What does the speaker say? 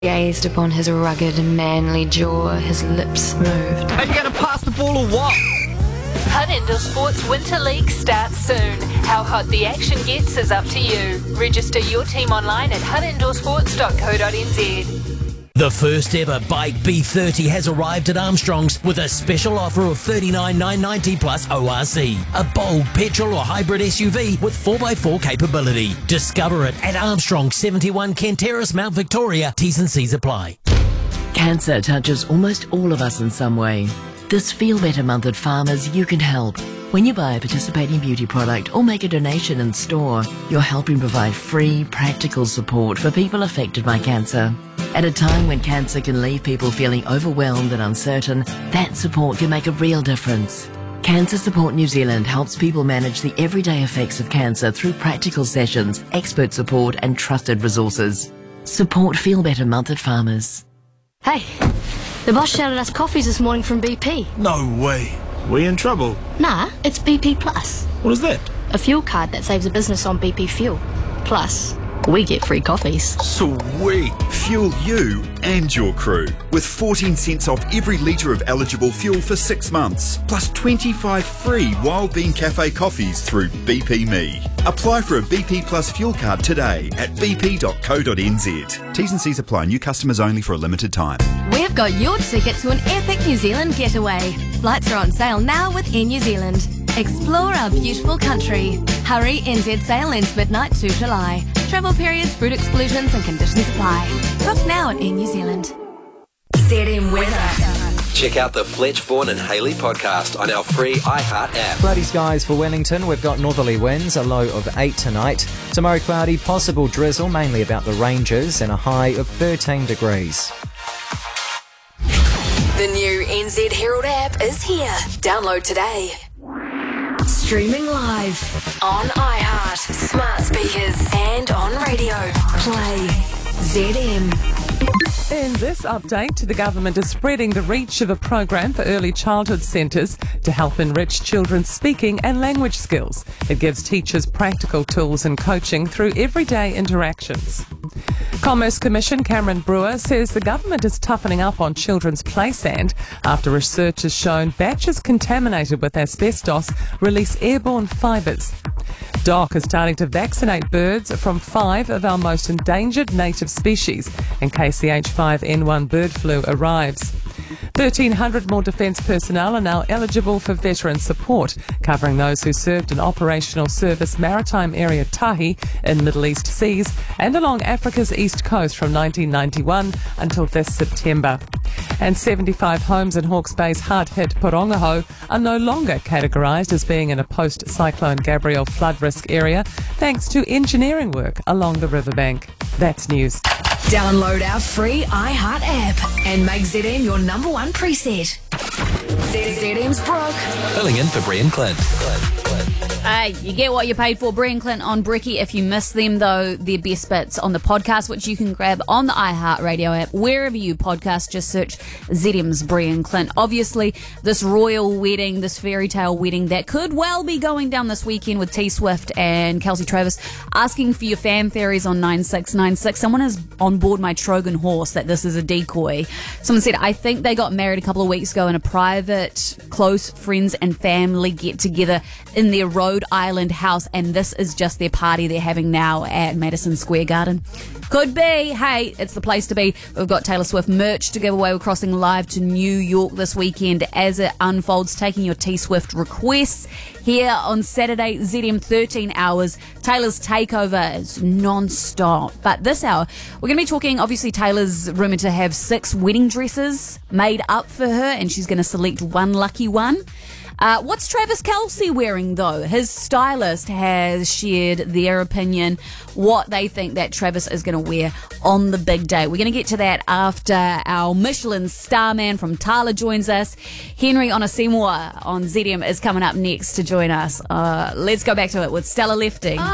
Gazed upon his rugged, manly jaw, his lips moved. Are you going to pass the ball or what? Hutt Indoor Sports Winter League starts soon. How hot the action gets is up to you. Register your team online at huttindorsports.co.nz. The first ever Bike B30 has arrived at Armstrong's with a special offer of $39,990 plus ORC. A bold petrol or hybrid SUV with 4x4 capability. Discover it at Armstrong 71 Kent Terrace, Mount Victoria. T's and C's apply. Cancer touches almost all of us in some way. This Feel Better month at Farmers, you can help. When you buy a participating beauty product or make a donation in store, you're helping provide free, practical support for people affected by cancer. At a time when cancer can leave people feeling overwhelmed and uncertain, that support can make a real difference. Cancer Support New Zealand helps people manage the everyday effects of cancer through practical sessions, expert support and trusted resources. Support Feel Better month at Farmers. Hey, the boss shouted us coffees this morning from BP. No way. We in trouble? Nah, it's BP Plus. What is that? A fuel card that saves a business on BP fuel. Plus, we get free coffees. Sweet. Fuel you and your crew with 14 cents off every litre of eligible fuel for 6 months, plus 25 free Wild Bean Cafe coffees through BP Me. Apply for a BP Plus fuel card today at bp.co.nz. T's and C's apply. New customers only for a limited time. We've got your ticket to an epic New Zealand getaway. Flights are on sale now with Air New Zealand. Explore our beautiful country. Hurry, NZ sale ends midnight 2 July. Travel periods, food exclusions and conditions apply. Book now at Air New Zealand. ZM Weather. Check out the Fletch, Vaughan and Hayley podcast on our free iHeart app. Cloudy skies for Wellington. We've got northerly winds, a low of 8 tonight. Tomorrow cloudy, possible drizzle, mainly about the ranges, and a high of 13 degrees. The new NZ Herald app is here. Download today. Streaming live on iHeart, smart speakers and on radio. Play ZM. In this update, the government is spreading the reach of a program for early childhood centres to help enrich children's speaking and language skills. It gives teachers practical tools and coaching through everyday interactions. Commerce Commission Cameron Brewer says the government is toughening up on children's play sand after research has shown batches contaminated with asbestos release airborne fibres. DOC is starting to vaccinate birds from 5 of our most endangered native species in case the H5N1 bird flu arrives. 1,300 more defence personnel are now eligible for veteran support, covering those who served in Operational Service Maritime Area Tahi in Middle East seas and along Africa's east coast from 1991 until this September. And 75 homes in Hawke's Bay's hard-hit Porongaho are no longer categorised as being in a post-Cyclone Gabrielle flood risk area thanks to engineering work along the riverbank. That's news. Download our free iHeart app and make ZM your number one preset. ZM's Brooke. Filling in for Brian Clint. Hey, you get what you paid for. Brian Clint on Bricky. If you miss them, though, they're best bits on the podcast, which you can grab on the iHeartRadio app. Wherever you podcast, just search ZM's Brian Clint. Obviously, this royal wedding, this fairy tale wedding that could well be going down this weekend with T Swift and Kelsey Travis asking for your fan fairies on 9696. Someone is on board my Trojan horse that this is a decoy. Someone said, I think they got married a couple of weeks ago in a private, close friends and family get-together in their Rhode Island house, and this is just their party they're having now at Madison Square Garden. Could be. Hey, it's the place to be. We've got Taylor Swift merch to give away. We're crossing live to New York this weekend as it unfolds, taking your T Swift requests. Here on Saturday, ZM 13 hours. Taylor's takeover is non-stop. But this hour, we're going to be talking, obviously Taylor's rumoured to have 6 wedding dresses made up for her, and she's going to select one lucky one. What's Travis Kelce wearing, though? His stylist has shared their opinion, what they think that Travis is going to wear on the big day. We're going to get to that after our Michelin starman from Tala joins us. Henry Onasimwa on ZM is coming up next to join us. Let's go back to it with Stella Lefty.